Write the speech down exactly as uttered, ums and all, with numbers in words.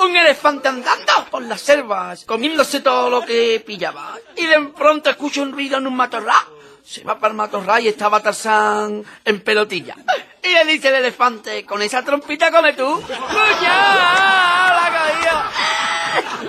un elefante andando por las selvas, comiéndose todo lo que pillaba. Y de pronto escucha un ruido en un matorral. Se va para el matorral y estaba Tarzán en pelotilla. Y le dice el elefante, con esa trompita come tú. ¡Cuñá! ¡La caía!